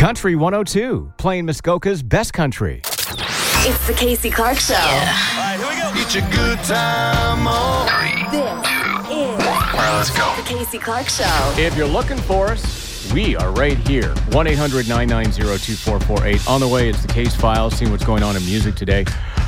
Country 102, playing Muskoka's best country. It's the Casey Clark Show. Yeah. All right, here we go. Get your good time on. 3, 2, 1. All right, let's go. The Casey Clark Show. If you're looking for us, we are right here. 1-800-990-2448. On the way, it's the Case Files, seeing what's going on in music today.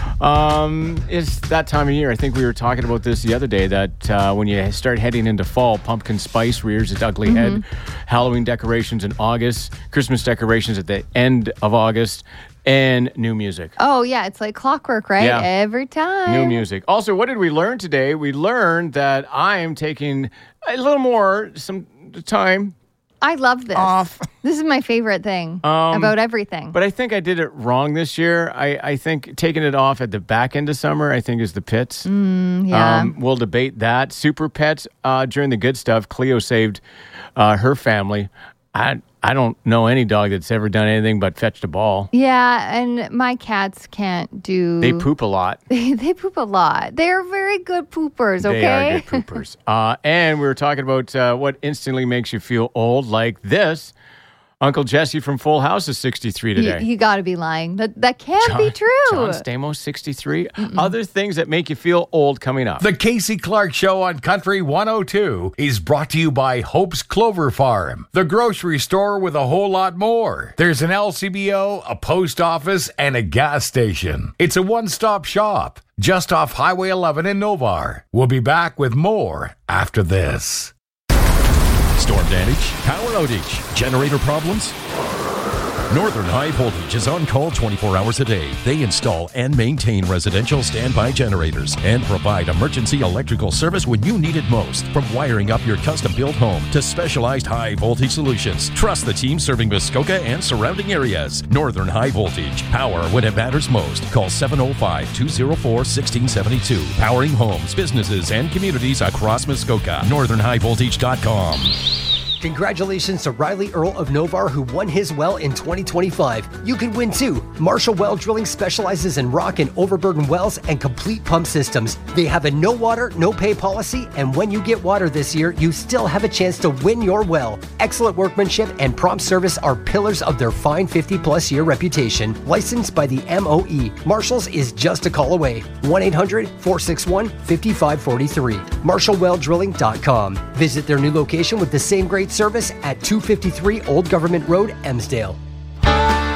It's that time of year. I think we were talking about this the other day, that when you start heading into fall, pumpkin spice rears its ugly head. Halloween decorations in August, Christmas decorations at the end of August, and new music. Oh, yeah. It's like clockwork, right? Yeah. Every time. New music. Also, what did we learn today? We learned that I am taking a little more some time I love this. off. This is my favorite thing about everything. But I think I did it wrong this year. I think taking it off at the back end of summer, I think, is the pits. Yeah. We'll debate that. Super pets during the good stuff. Cleo saved her family. I don't know any dog that's ever done anything but fetched a ball. Yeah, and my cats can't do... They poop a lot. They poop a lot. They're very good poopers, okay? They are good poopers. And we were talking about what instantly makes you feel old, like this. Uncle Jesse from Full House is 63 today. You got to be lying. That can't be true. John Stamos, 63. Other things that make you feel old coming up. The Casey Clark Show on Country 102 is brought to you by Hope's Clover Farm, the grocery store with a whole lot more. There's an LCBO, a post office, and a gas station. It's a one-stop shop just off Highway 11 in Novar. We'll be back with more after this. Storm damage, power outage, generator problems? Northern High Voltage is on call 24 hours a day. They install and maintain residential standby generators and provide emergency electrical service when you need it most. From wiring up your custom-built home to specialized high-voltage solutions, trust the team serving Muskoka and surrounding areas. Northern High Voltage. Power when it matters most. Call 705-204-1672. Powering homes, businesses, and communities across Muskoka. NorthernHighVoltage.com. Congratulations to Riley Earl of Novar, who won his well in 2025. You could win too. Marshall Well Drilling specializes in rock and overburden wells and complete pump systems. They have a no water, no pay policy, and when you get water this year, you still have a chance to win your well. Excellent workmanship and prompt service are pillars of their fine 50-plus year reputation. Licensed by the MOE, Marshall's is just a call away. 1-800-461-5543. MarshallWellDrilling.com. Visit their new location with the same great service at 253 Old Government Road, Emsdale.